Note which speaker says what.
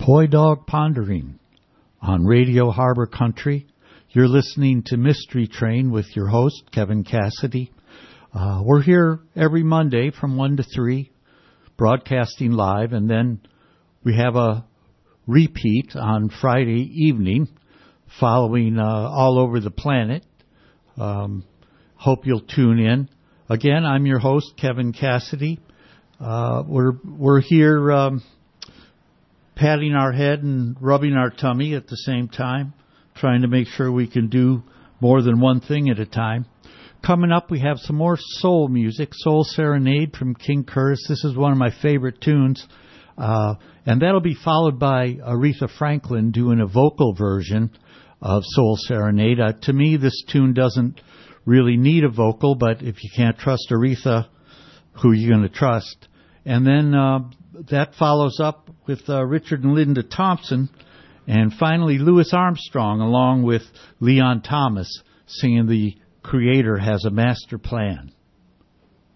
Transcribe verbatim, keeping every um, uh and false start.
Speaker 1: Poi Dog Pondering on Radio Harbor Country. You're listening to Mystery Train with your host, Kevin Cassidy. Uh, we're here every Monday from one to three, broadcasting live, and then we have a repeat on Friday evening following uh, all over the planet. Um, hope you'll tune in. Again, I'm your host, Kevin Cassidy. Uh, we're we're here um, patting our head and rubbing our tummy at the same time, trying to make sure we can do more than one thing at a time. Coming up, we have some more soul music, Soul Serenade from King Curtis. This is one of my favorite tunes. Uh, and that'll be followed by Aretha Franklin doing a vocal version of Soul Serenade. Uh, to me, this tune doesn't really need a vocal, but if you can't trust Aretha, who are you going to trust? And then uh, that follows up with uh, Richard and Linda Thompson, and finally Louis Armstrong along with Leon Thomas singing The Creator Has a Master Plan.